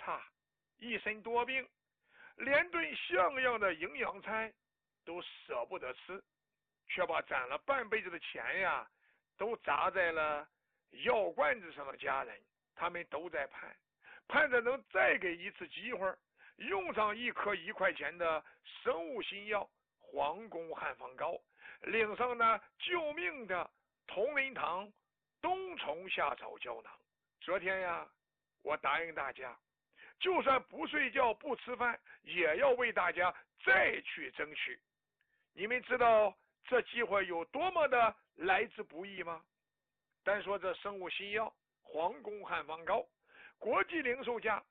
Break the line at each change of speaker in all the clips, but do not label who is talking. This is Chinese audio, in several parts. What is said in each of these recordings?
差，一身多病，连顿像样的营养菜都舍不得吃，却把攒了半辈子的钱呀都砸在了药罐子上的家人。他们都在盼着能再给一次机会，用上一颗1块钱的生物新药皇宫汉方膏，领上那救命的同仁堂冬虫夏草胶囊。昨天呀，我答应大家，就算不睡觉不吃饭，也要为大家再去争取。你们知道这机会有多么的来之不易吗？单说这生物新药皇宫汉方膏，国际零售价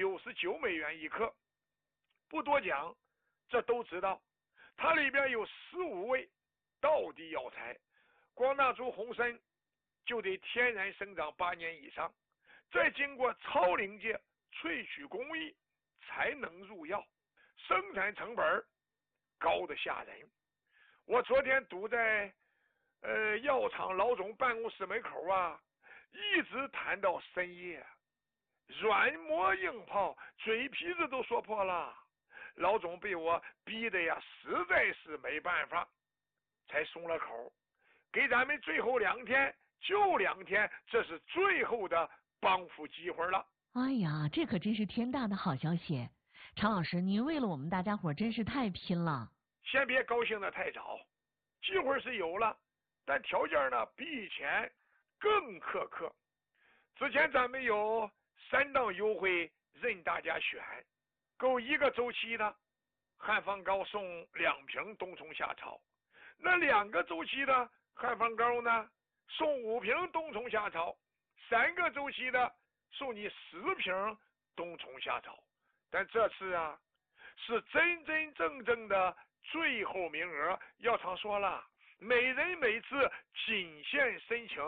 99美元一克，不多讲，这都知道。它里边有15味道地药材，光那株红参就得天然生长8年以上，再经过超临界萃取工艺才能入药，生产成本高得吓人。我昨天堵在药厂老总办公室门口啊，一直谈到深夜，软磨硬泡，嘴皮子都说破了。老总被我逼得呀，实在是没办法，才松了口，给咱们最后2天，就2天，这是最后的帮扶机会了。
哎呀，这可真是天大的好消息！常老师，您为了我们大家伙真是太拼了。
先别高兴得太早，机会是有了，但条件呢比以前更苛刻。之前咱们有3档优惠任大家选，够1个周期的汉方膏送2瓶冬虫夏草，那2个周期的汉方膏呢送5瓶冬虫夏草，3个周期的送你10瓶冬虫夏草。但这次啊是真真正正的最后名额，药厂说了，每人每次仅限申请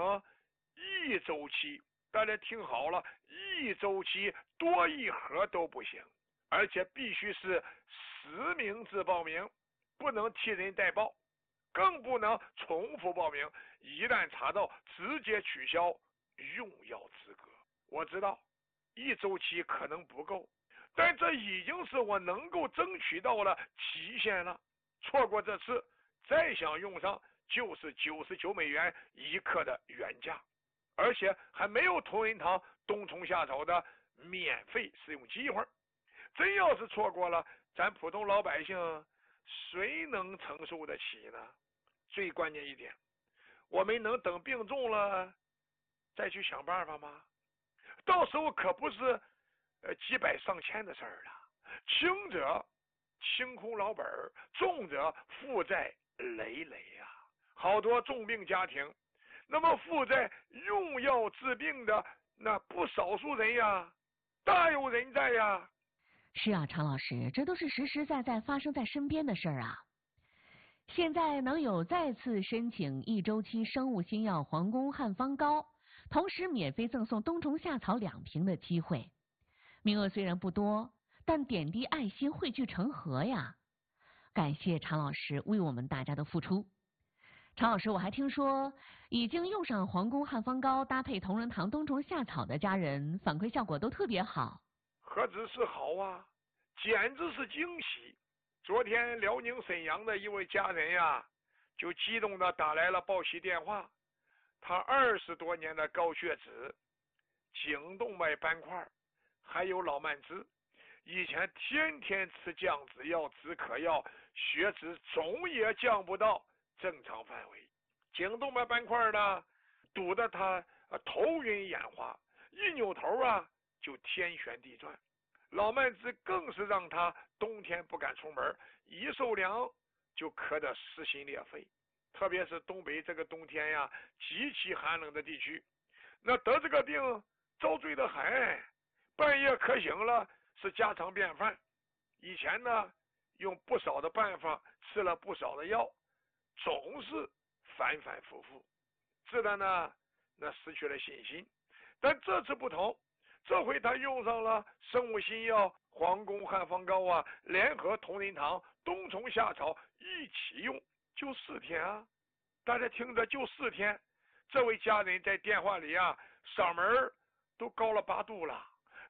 1周期。大家听好了，1周期多1盒都不行，而且必须是实名制报名，不能替人代报，更不能重复报名，一旦查到直接取消用药资格。我知道1周期可能不够，但这已经是我能够争取到了期限了，错过这次再想用上就是99美元1克的原价，而且还没有同仁堂冬虫夏草的免费使用机会。真要是错过了，咱普通老百姓谁能承受得起呢？最关键一点，我们能等病重了再去想办法吗？到时候可不是几百上千的事儿了。轻者清空老本，重者负债累累呀。好多重病家庭，那么负债用药治病的那不少数人呀，大有人在呀。
是啊，常老师，这都是实实在在发生在身边的事儿啊。现在能有再次申请1周期生物新药皇宫汉方膏，同时免费赠送冬虫夏草2瓶的机会，名额虽然不多，但点滴爱心汇聚成河呀。感谢常老师为我们大家的付出。常老师，我还听说已经用上皇宫汉方膏搭配同仁堂冬虫夏草的家人反馈效果都特别好。
何止是好啊，简直是惊喜。昨天辽宁沈阳的一位家人呀，就激动地打来了报喜电话。他20多年的高血脂、颈动脉斑块还有老慢支，以前天天吃降脂药、止渴药，血脂总也降不到正常范围。颈动脉斑块呢堵得他头晕眼花，一扭头啊就天旋地转。老慢支更是让他冬天不敢出门，一受凉就咳得撕心裂肺。特别是东北这个冬天呀，极其寒冷的地区，那得这个病遭罪的很，半夜咳醒了是家常便饭。以前呢用不少的办法，吃了不少的药，总是反反复复，治的呢那失去了信心。但这次不同，这回他用上了生物新药皇宫汉方膏啊，联合同仁堂冬虫夏草一起用，就4天啊。大家听着，就4天，这位家人在电话里啊嗓门都高了8度了，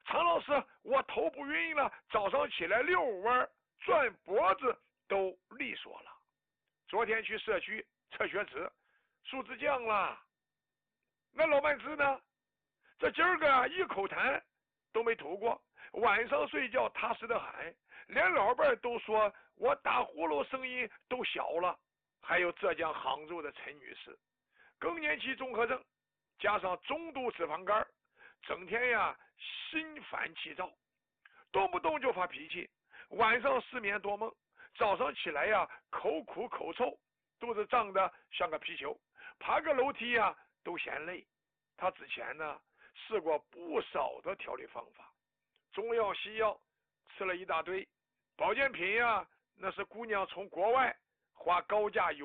常老师，我头不晕了，早上起来遛弯转脖子都利索了。昨天去社区测血脂，数字降了。那老曼子呢？这今儿个一口痰都没吐过，晚上睡觉踏实的很，连老伴都说我打呼噜声音都小了。还有浙江杭州的陈女士，更年期综合症加上中度脂肪肝，整天呀心烦气躁，动不动就发脾气，晚上失眠多梦，早上起来呀口苦口臭，肚子胀得像个皮球，爬个楼梯呀都嫌累。他之前呢试过不少的调理方法，中药西药吃了一大堆，保健品呀那是姑娘从国外花高价邮